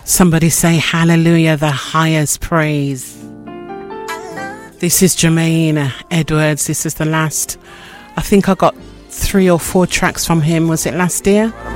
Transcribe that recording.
Somebody say hallelujah, the highest praise. This is Jermaine Edwards. This is the last, I think I got 3 or 4 tracks from him. Was it last year?